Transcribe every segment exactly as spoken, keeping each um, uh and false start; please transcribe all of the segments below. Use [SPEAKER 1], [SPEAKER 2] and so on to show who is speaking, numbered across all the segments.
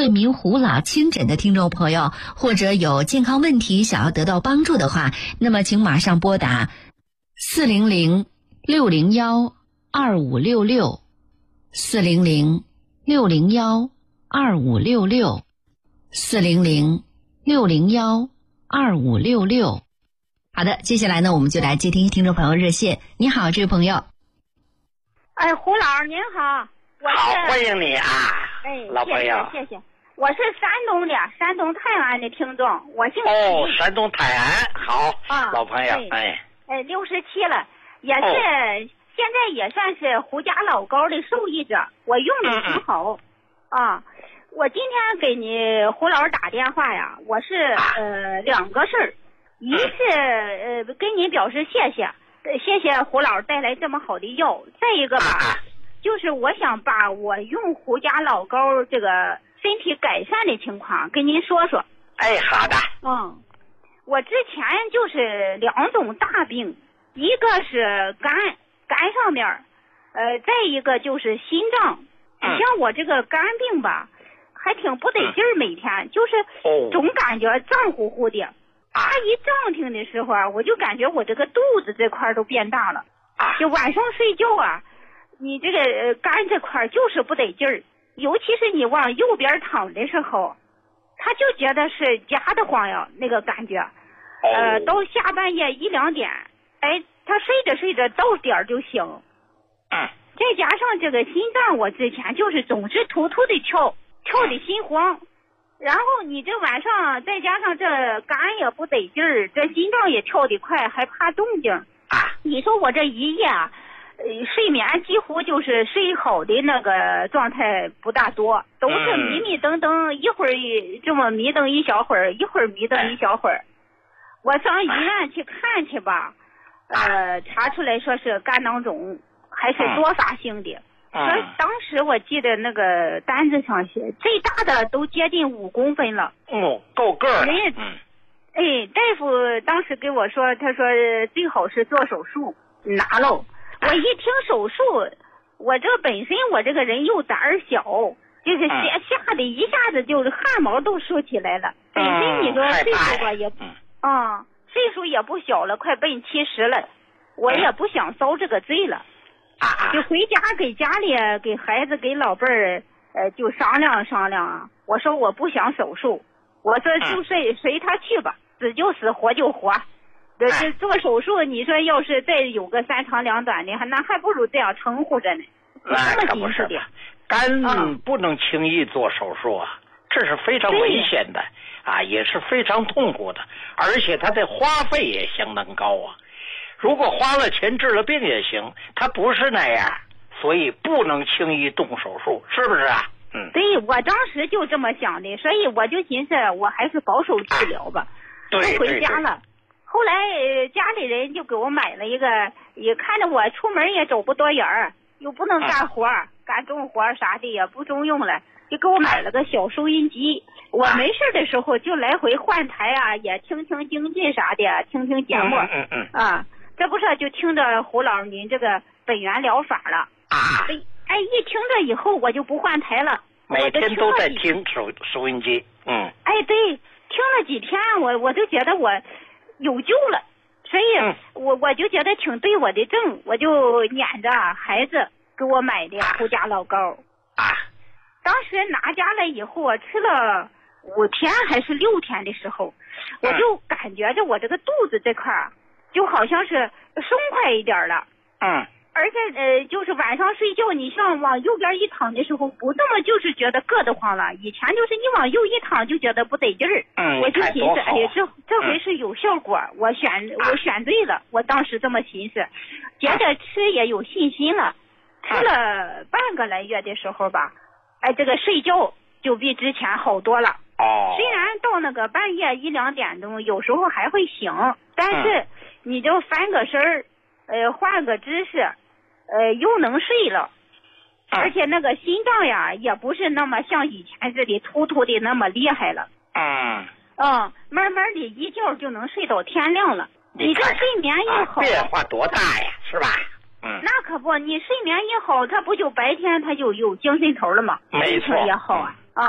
[SPEAKER 1] 为民胡老亲诊的听众朋友，或者有健康问题想要得到帮助的话，那么请马上拨打四零零六零幺二五六六四零零六零幺二五六六四零零六零幺二五六六。好的，接下来呢，我们就来接听听众朋友热线。你好，这位朋友。
[SPEAKER 2] 哎，胡老您好，我是
[SPEAKER 3] 好，欢迎你啊，
[SPEAKER 2] 哎，
[SPEAKER 3] 老朋友，
[SPEAKER 2] 谢谢谢谢，我是山东的，山东泰安的听众，我姓
[SPEAKER 3] 哦，山东泰安，好，
[SPEAKER 2] 啊，
[SPEAKER 3] 老朋友，哎，
[SPEAKER 2] 哎，六十七了，也是、
[SPEAKER 3] 哦、
[SPEAKER 2] 现在也算是胡家老高的受益者，我用的挺好、嗯、啊。我今天给你胡老打电话呀，我是、啊、呃两个事儿，一是、嗯、呃跟您表示谢谢。谢谢胡老带来这么好的药，再一个吧、啊、就是我想把我用胡家老高这个身体改善的情况跟您说说。
[SPEAKER 3] 哎，好的。
[SPEAKER 2] 嗯，我之前就是两种大病，一个是肝肝上面，呃再一个就是心脏。你、嗯、像我这个肝病吧还挺不得劲儿、嗯、每天就是总感觉胀乎乎的。他一胀挺的时候啊，我就感觉我这个肚子这块都变大了，就晚上睡觉啊，你这个呃肝这块就是不得劲儿，尤其是你往右边躺的时候，他就觉得是夹得慌呀，那个感觉，呃，到下半夜一两点，哎，他睡着睡着到点儿就醒，
[SPEAKER 3] 嗯，
[SPEAKER 2] 再加上这个心脏，我之前就是总是突突的跳，跳的心慌。然后你这晚上再加上这肝也不得劲儿，这心脏也跳得快，还怕动静啊！你说我这一夜啊，呃，睡眠几乎就是睡好的那个状态不大多，都是迷迷瞪瞪，一会儿这么迷瞪一小会儿，一会儿迷瞪一小会儿。我上医院去看去吧，呃，查出来说是肝囊肿，还是多发性的。说当时我记得那个单子上写，最大的都接近五公分了。
[SPEAKER 3] 哦，够个儿了。
[SPEAKER 2] 嗯。哎，大夫当时给我说，他说最好是做手术拿喽。我一听手术，我这本身我这个人又胆儿小，就是吓吓得一下子就是汗毛都竖起来了。本身你说岁数吧也，啊、嗯，岁数也不小了，快奔七十了，我也不想遭这个罪了。就回家给家里给孩子给老辈儿呃就商量商量啊，我说我不想手术，我说就随随他去吧，死就死活就活，这这做手术你说要是再有个三长两短的，那还不如这样称呼着呢。
[SPEAKER 3] 那可不是的，肝不能轻易做手术啊，这是非常危险的啊，也是非常痛苦的，而且它的花费也相当高啊。如果花了钱治了病也行，他不是那样，所以不能轻易动手术，是不是啊？嗯，
[SPEAKER 2] 对，我当时就这么想的，所以我就寻思我还是保守治疗吧。
[SPEAKER 3] 对，
[SPEAKER 2] 就回家了。后来、呃、家里人就给我买了一个，也看着我出门也走不多远儿，又不能干活、嗯、干重活啥的也不中用了，就给我买了个小收音机。我没事的时候就来回换台啊，也听听京剧啥的，听听节目。
[SPEAKER 3] 嗯嗯嗯
[SPEAKER 2] 啊。这不是就听着胡老您这个本源疗法了
[SPEAKER 3] 啊！
[SPEAKER 2] 哎，一听着以后我就不换台了，
[SPEAKER 3] 每天都在听收收音机。嗯，
[SPEAKER 2] 哎，对，听了几天，我我就觉得我有救了，所以我、嗯、我就觉得挺对我的症，我就撵着孩子给我买的胡家老高
[SPEAKER 3] 啊。
[SPEAKER 2] 当时拿家来以后，我吃了五天还是六天的时候，我就感觉着我这个肚子这块儿。就好像是松快一点了，
[SPEAKER 3] 嗯，
[SPEAKER 2] 而且呃，就是晚上睡觉，你像往右边一躺的时候，不这么就是觉得硌得慌了。以前就是你往右一躺就觉得不得劲儿，
[SPEAKER 3] 嗯，
[SPEAKER 2] 我就寻思，哎呀，这这回是有效果，嗯、我选我选对了，我当时这么寻思，接着吃也有信心了，吃了半个来月的时候吧，哎，这个睡觉就比之前好多了。
[SPEAKER 3] 哦，
[SPEAKER 2] 虽然到那个半夜一两点钟，有时候还会醒，但是。嗯你就翻个身儿，呃，换个姿势，呃，又能睡了，而且那个心脏呀，也不是那么像以前似的突突的那么厉害了。
[SPEAKER 3] 嗯。
[SPEAKER 2] 嗯，慢慢的一觉就能睡到天亮了。你这睡眠一好，
[SPEAKER 3] 变化多大呀，是吧？嗯。
[SPEAKER 2] 那可不，你睡眠一好，它不就白天它就有精神头了吗？
[SPEAKER 3] 没错。
[SPEAKER 2] 也好啊。啊、嗯，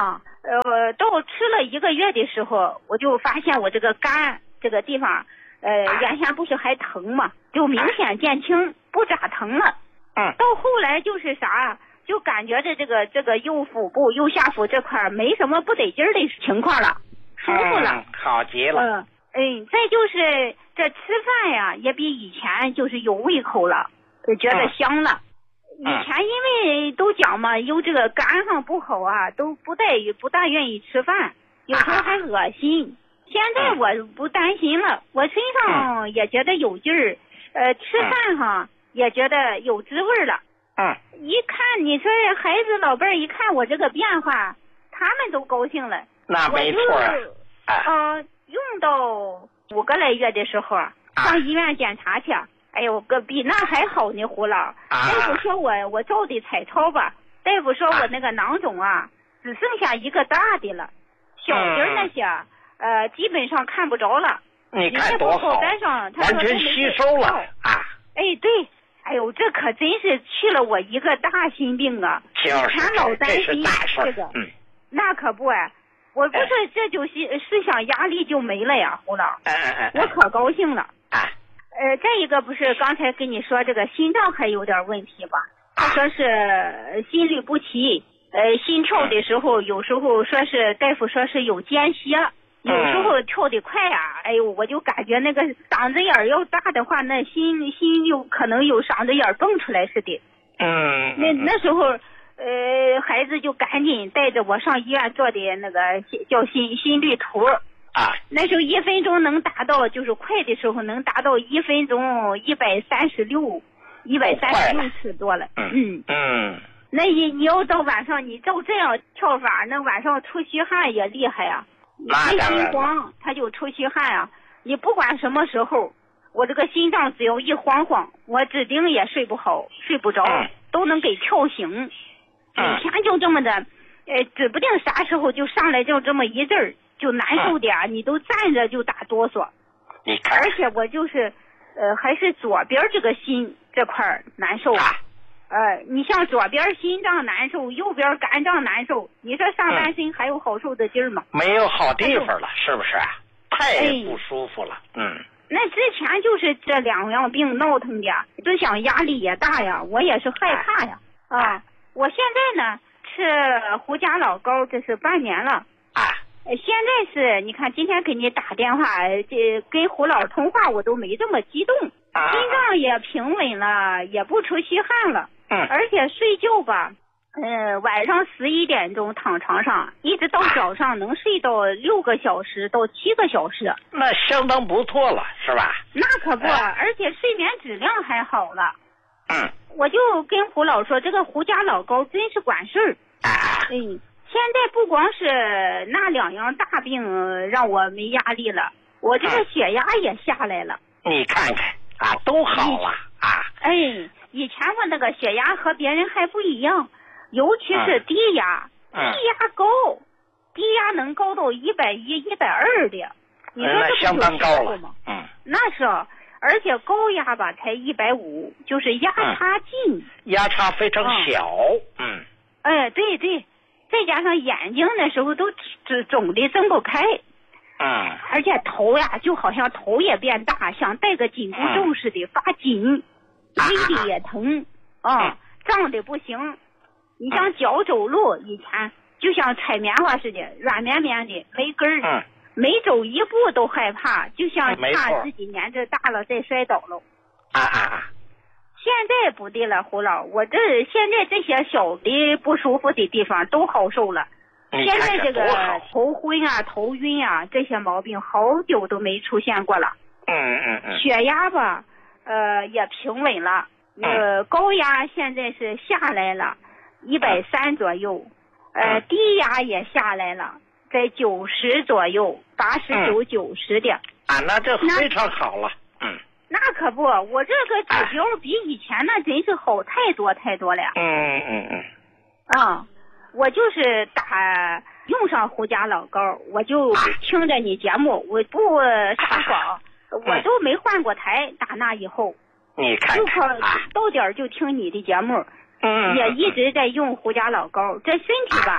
[SPEAKER 2] 呃，到吃了一个月的时候，我就发现我这个肝这个地方，呃，原先不是还疼嘛，就明显减轻，不咋疼了。
[SPEAKER 3] 嗯。
[SPEAKER 2] 到后来就是啥，就感觉着这个这个右腹部、右下腹这块没什么不得劲儿的情况了，舒服了。
[SPEAKER 3] 嗯，好极了。
[SPEAKER 2] 嗯，哎，再就是这吃饭呀，也比以前就是有胃口了，就觉得香了。以前因为都讲嘛，有这个肝上不好啊，都不带不大愿意吃饭，有时候还恶心。现在我不担心了，我身上也觉得有劲儿，呃，吃饭哈也觉得有滋味了。
[SPEAKER 3] 嗯，
[SPEAKER 2] 一看你说孩子老辈儿一看我这个变化，他们都高兴了。
[SPEAKER 3] 那没错啊。
[SPEAKER 2] 呃，用到五个来月的时候，上医院检查去。哎呦，个比那还好呢，胡老。
[SPEAKER 3] 啊、
[SPEAKER 2] 大夫说我我照的彩超吧，大夫说我那个囊肿啊，只剩下一个大的了，小的那些、嗯、呃基本上看不着了。
[SPEAKER 3] 你看多好，
[SPEAKER 2] 上他
[SPEAKER 3] 完全吸收了啊！
[SPEAKER 2] 哎，对，哎呦，这可真是去了我一个大心病啊！以前老担心这个，
[SPEAKER 3] 嗯，
[SPEAKER 2] 那可不哎，我不是这就是思想压力就没了呀，胡老。
[SPEAKER 3] 嗯嗯嗯，
[SPEAKER 2] 我可高兴了。
[SPEAKER 3] 啊。
[SPEAKER 2] 呃，再一个不是刚才跟你说这个心脏还有点问题吧？他说是心律不齐，呃，心跳的时候有时候说是大夫说是有间歇，有时候跳得快啊，哎呦，我就感觉那个嗓子眼儿要大的话，那心心有可能有嗓子眼儿蹦出来似的。
[SPEAKER 3] 嗯。
[SPEAKER 2] 那那时候，呃，孩子就赶紧带着我上医院做的那个叫心心率图。
[SPEAKER 3] 啊，
[SPEAKER 2] 那时候一分钟能达到，就是快的时候能达到一分钟一百三十六，一百三十六次多了。
[SPEAKER 3] 嗯嗯，
[SPEAKER 2] 那你你要到晚上，你照这样跳法，那晚上出虚汗也厉害啊。
[SPEAKER 3] 那当然。
[SPEAKER 2] 心慌，他就出虚汗啊。你不管什么时候，我这个心脏只要一慌慌，我指定也睡不好，睡不着，
[SPEAKER 3] 嗯、
[SPEAKER 2] 都能给跳醒。
[SPEAKER 3] 嗯、
[SPEAKER 2] 以前就这么的，呃，指不定啥时候就上来就这么一阵儿。就难受点、嗯、你都站着就打哆嗦。
[SPEAKER 3] 你看，
[SPEAKER 2] 而且我就是，呃，还是左边这个心这块难受。
[SPEAKER 3] 啊、
[SPEAKER 2] 呃，你像左边心脏难受，右边肝脏难受，你说上半身还有好受的劲儿吗？
[SPEAKER 3] 没有好地方了，是不是？太不舒服了。哎、嗯。
[SPEAKER 2] 那之前就是这两样病闹腾的，就想压力也大呀，我也是害怕呀。啊，啊我现在呢吃胡家老膏，这是半年了。
[SPEAKER 3] 啊。
[SPEAKER 2] 现在是你看今天给你打电话，这跟胡老通话我都没这么激动，
[SPEAKER 3] 啊、
[SPEAKER 2] 心脏也平稳了，也不出虚汗了。
[SPEAKER 3] 嗯。
[SPEAKER 2] 而且睡觉吧，呃，晚上十一点钟躺床上，一直到早上能睡到六个小时到七个小时。
[SPEAKER 3] 那相当不错了，是吧？
[SPEAKER 2] 那可不，哎、而且睡眠质量还好了。
[SPEAKER 3] 嗯。
[SPEAKER 2] 我就跟胡老说，这个胡家老膏真是管事儿。
[SPEAKER 3] 啊。
[SPEAKER 2] 嗯。现在不光是那两样大病让我没压力了，我这个血压也下来了。
[SPEAKER 3] 你看看啊，都好了啊。
[SPEAKER 2] 哎，以前我那个血压和别人还不一样，尤其是低压，
[SPEAKER 3] 嗯、
[SPEAKER 2] 低压高，低压能高到一百一、一百二的。你说这
[SPEAKER 3] 相当高了
[SPEAKER 2] 吗？
[SPEAKER 3] 嗯，
[SPEAKER 2] 那是，而且高压吧才一百五，就是压差近、嗯，
[SPEAKER 3] 压差非常小。嗯。
[SPEAKER 2] 嗯哎，对对。再加上眼睛那时候都肿肿的睁不开，
[SPEAKER 3] 嗯，
[SPEAKER 2] 而且头呀就好像头也变大，像戴个紧箍咒似的、嗯、发紧，胃里也疼，啊、嗯，胀的不行。你像脚走路以前就像踩棉花似的，软绵绵的，没根儿，
[SPEAKER 3] 嗯，
[SPEAKER 2] 每走一步都害怕，就像怕
[SPEAKER 3] 自
[SPEAKER 2] 己年纪大了再摔倒了。
[SPEAKER 3] 啊啊啊！
[SPEAKER 2] 现在不对了，胡老，我这现在这些小的不舒服的地方都好受了。现在这个头昏啊、头晕啊这些毛病好久都没出现过了。
[SPEAKER 3] 嗯嗯嗯。
[SPEAKER 2] 血压吧，呃也平稳了，呃、嗯、高压现在是下来了，一百三左右，呃低压也下来了，在九十左右，八十九、九十的。
[SPEAKER 3] 啊，那这非常好了。嗯。
[SPEAKER 2] 那可不，我这个指标比以前那真是好太多太多了。
[SPEAKER 3] 嗯嗯嗯。
[SPEAKER 2] 啊，我就是打用上胡家老膏，我就听着你节目，我不撒谎，我都没换过台。打那以后，
[SPEAKER 3] 你看，
[SPEAKER 2] 就靠到点就听你的节目，
[SPEAKER 3] 嗯，
[SPEAKER 2] 也一直在用胡家老膏。这身体吧，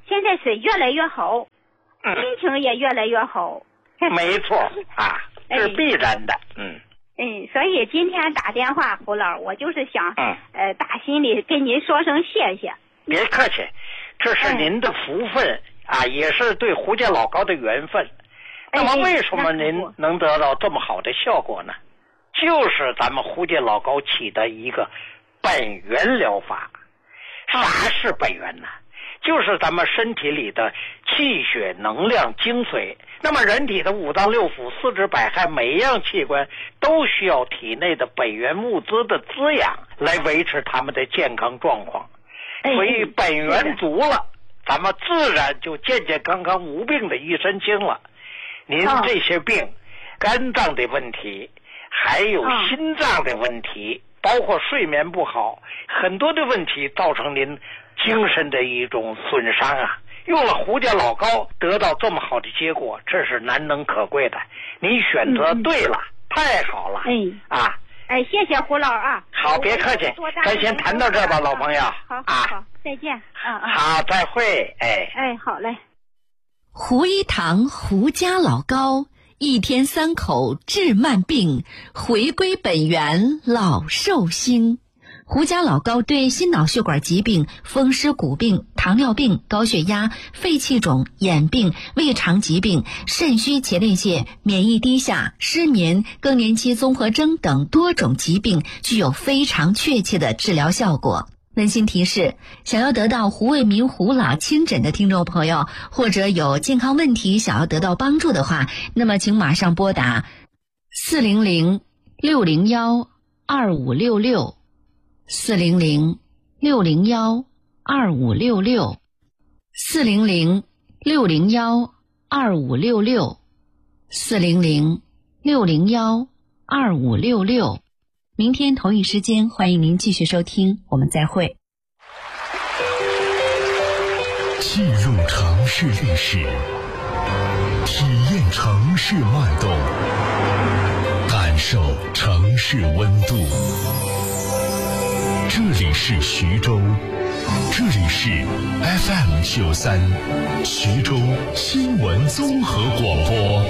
[SPEAKER 2] 现在是越来越好，心情也越来越好。
[SPEAKER 3] 没错啊，是必然的。嗯
[SPEAKER 2] 嗯，所以今天打电话，胡老，我就是想，
[SPEAKER 3] 嗯，
[SPEAKER 2] 呃，打心里跟您说声谢谢。
[SPEAKER 3] 别客气，这是您的福分、哎、啊，也是对胡家老高的缘分。那么为什么您能得到这么好的效果呢？就是咱们胡家老高起的一个本源疗法。啥是本源呢？就是咱们身体里的气血能量精髓。那么人体的五脏六腑、四肢百骸，每一样器官都需要体内的本源物资的滋养来维持他们的健康状况。所以本源足了，咱们自然就健健康康无病的一身轻了。您这些病，肝脏的问题，还有心脏的问题，包括睡眠不好，很多的问题造成您精神的一种损伤啊。用了胡家老高得到这么好的结果，这是难能可贵的。您选择对了，嗯、太好了。
[SPEAKER 2] 嗯
[SPEAKER 3] 啊，
[SPEAKER 2] 哎，谢谢胡老啊。
[SPEAKER 3] 好，别客气，咱先谈到这吧，老朋友。
[SPEAKER 2] 好，好，好，再见。啊啊。
[SPEAKER 3] 好，再会。哎。
[SPEAKER 2] 哎，好嘞。
[SPEAKER 1] 胡一堂胡家老高，一天三口治慢病，回归本源老寿星。胡家老高对心脑血管疾病、风湿骨病、糖尿病、高血压、肺气肿、眼病、胃肠疾病、肾虚前列腺、免疫低下、失眠、更年期综合征等多种疾病具有非常确切的治疗效果。温馨提示，想要得到胡卫民胡老亲诊的听众朋友，或者有健康问题想要得到帮助的话，那么请马上拨打四零零六零幺二五六六四零零六零幺二五六六四零零六零幺二五六六四零零六零幺二五六六。明天同一时间，欢迎您继续收听，我们再会。
[SPEAKER 4] 进入城市历史，体验城市脉动，感受城市温度。这里是徐州，这里是 F M 九三，徐州新闻综合广播。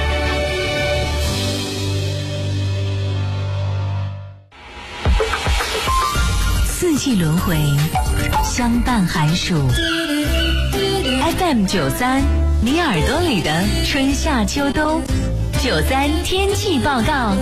[SPEAKER 5] 四季轮回，相伴寒暑。F M 九三，你耳朵里的春夏秋冬。九三天气报告。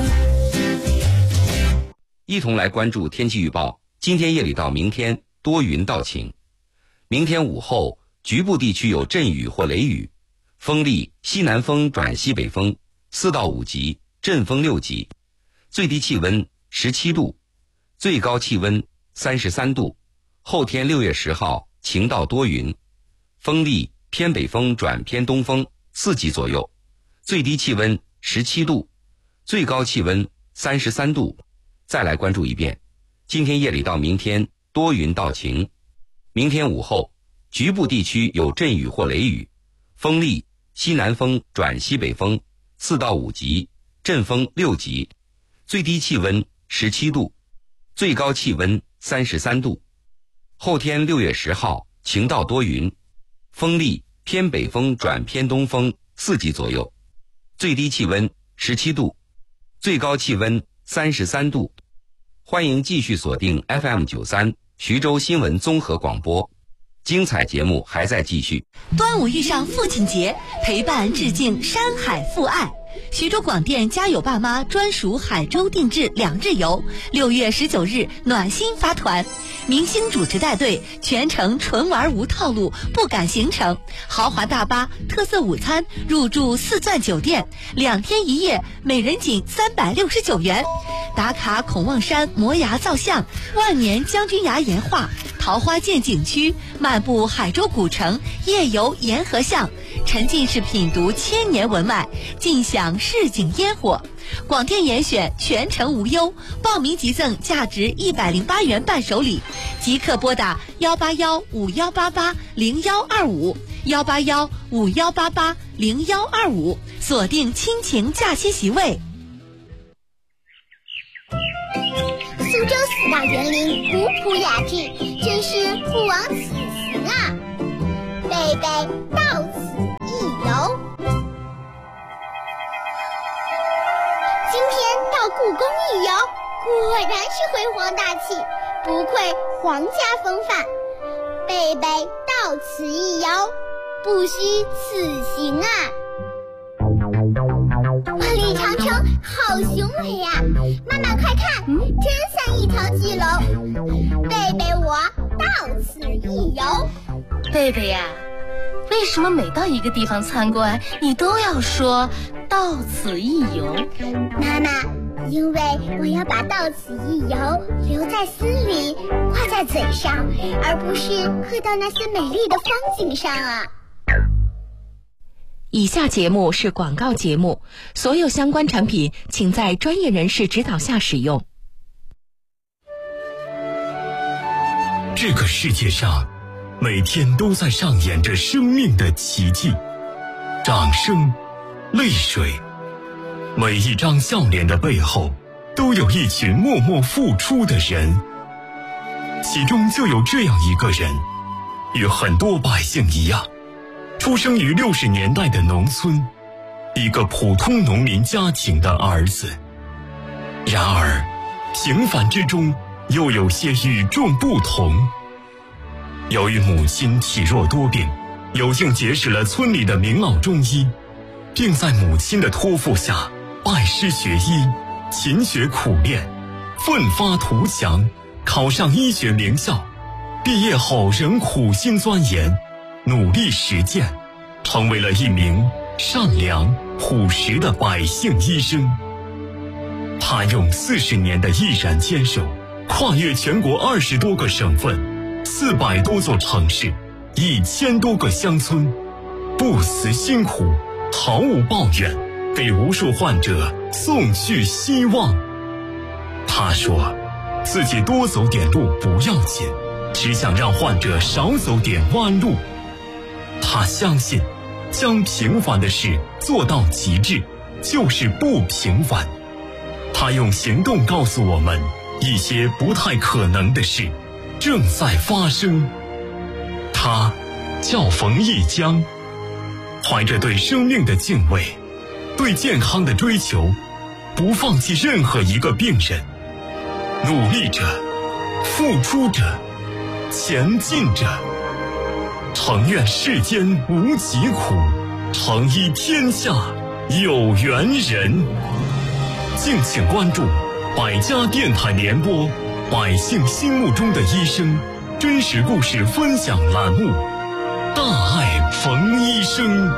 [SPEAKER 6] 一同来关注天气预报。今天夜里到明天多云到晴，明天午后局部地区有阵雨或雷雨，风力西南风转西北风，四到五级，阵风六级，最低气温十七度，最高气温三十三度。后天六月十号晴到多云，风力偏北风转偏东风，四级左右，最低气温十七度，最高气温三十三度。再来关注一遍，今天夜里到明天多云到晴，明天午后局部地区有阵雨或雷雨，风力西南风转西北风，四到五级，阵风六级，最低气温十七度，最高气温三十三度。后天六月十号晴到多云，风力偏北风转偏东风，四级左右，最低气温十七度，最高气温三十三度。欢迎继续锁定 F M 九三徐州新闻综合广播，精彩节目还在继续。
[SPEAKER 5] 端午遇上父亲节，陪伴致敬山海父爱。徐州广电家有爸妈专属海州定制两日游，六月十九日暖心发团，明星主持带队，全程纯玩无套路，不赶行程，豪华大巴，特色午餐，入住四钻酒店，两天一夜，每人仅三百六十九元。打卡孔望山摩崖造像，万年将军崖岩画，桃花涧景区，漫步海州古城，夜游沿河巷，沉浸式品读千年文脉，尽享市井烟火。广电严选全程无忧，报名即赠价值一百零八元伴手礼，即刻拨打幺八幺五幺八八零幺二五幺八幺五幺八八零幺二五，锁定亲情假期席位。
[SPEAKER 7] 苏州四大园林古朴雅致，真是不枉此行啊！北贝贝到此一游。今天到故宫一游，果然是辉煌大气，不愧皇家风范。贝贝到此一游，不虚此行啊！万里长城好雄伟呀、啊！妈妈快看，嗯、真像一条巨龙。贝贝我到此一游。
[SPEAKER 5] 贝贝呀、啊，为什么每到一个地方参观，你都要说到此一游？
[SPEAKER 7] 妈妈，因为我要把到此一游留在心里，挂在嘴上，而不是刻到那些美丽的风景上啊。
[SPEAKER 8] 以下节目是广告节目，所有相关产品请在专业人士指导下使用。
[SPEAKER 4] 这个世界上每天都在上演着生命的奇迹，掌声，泪水，每一张笑脸的背后都有一群默默付出的人，其中就有这样一个人，与很多百姓一样，出生于六十年代的农村，一个普通农民家庭的儿子。然而平凡之中又有些与众不同。由于母亲体弱多病，有幸结识了村里的名老中医，并在母亲的托付下拜师学医，勤学苦练，奋发图强，考上医学名校。毕业后仍苦心钻研，努力实践，成为了一名善良朴实的百姓医生。他用四十年的毅然坚守，跨越全国二十多个省份，四百多座城市，一千多个乡村，不辞辛苦，毫无抱怨，给无数患者送去希望。他说自己多走点路不要紧，只想让患者少走点弯路。他相信将平凡的事做到极致就是不平凡。他用行动告诉我们，一些不太可能的事正在发生。他叫冯一江，怀着对生命的敬畏，对健康的追求，不放弃任何一个病人，努力着，付出着，前进着。诚愿世间无疾苦，诚医天下有缘人。敬请关注百家电台联播百姓心目中的医生真实故事分享栏目，大爱冯医生。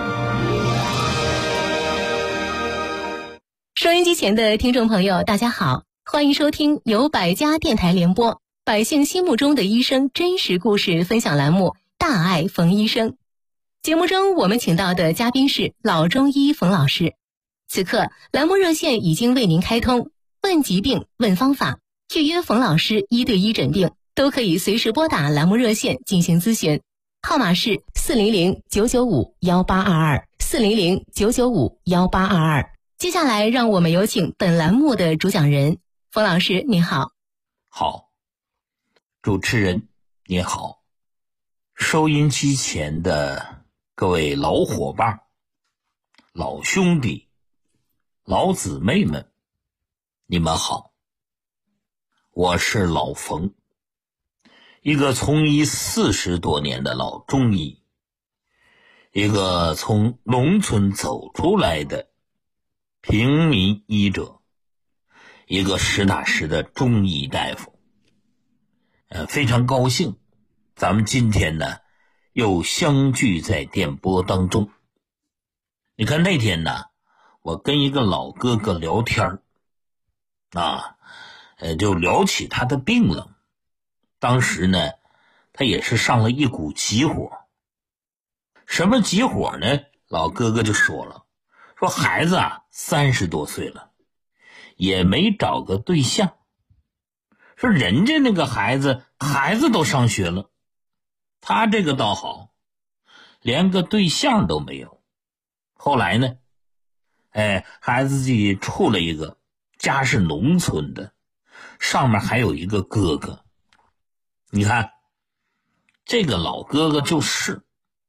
[SPEAKER 5] 收音机前的听众朋友大家好，欢迎收听由百家电台联播百姓心目中的医生真实故事分享栏目，大爱冯医生。节目中我们请到的嘉宾是老中医冯老师。此刻栏目热线已经为您开通，问疾病问方法，预约冯老师一对一诊病，都可以随时拨打栏目热线进行咨询，号码是四零零九九五幺八二二四零零九九五幺八二二。接下来让我们有请本栏目的主讲人冯老师，您好。
[SPEAKER 9] 好，主持人你好，收音机前的各位老伙伴、老兄弟、老姊妹们，你们好。我是老冯，一个从医四十多年的老中医，一个从农村走出来的平民医者，一个实打实的中医大夫。呃，非常高兴，咱们今天呢又相聚在电波当中。你看那天呢，我跟一个老哥哥聊天啊，呃，就聊起他的病了。当时呢，他也是上了一股急火。什么急火呢？老哥哥就说了，说孩子啊，三十多岁了，也没找个对象。说人家那个孩子，孩子都上学了，他这个倒好，连个对象都没有。后来呢，哎，孩子自己处了一个，家是农村的，上面还有一个哥哥。你看，这个老哥哥就是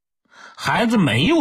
[SPEAKER 9] 孩子没有